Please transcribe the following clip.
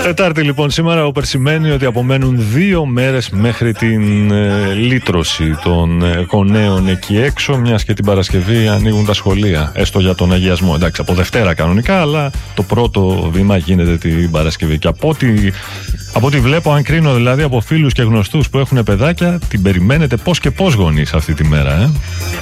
Τετάρτη λοιπόν σήμερα, όπου σημαίνει ότι απομένουν 2 μέρες μέχρι την λύτρωση των γονέων εκεί έξω, μιας και την Παρασκευή ανοίγουν τα σχολεία, έστω για τον αγιασμό. Εντάξει, από Δευτέρα κανονικά, αλλά το πρώτο βήμα γίνεται την Παρασκευή. Και από ό,τι βλέπω, αν κρίνω δηλαδή από φίλους και γνωστούς που έχουν παιδάκια, την περιμένετε πώς και πώς γονείς αυτή τη μέρα,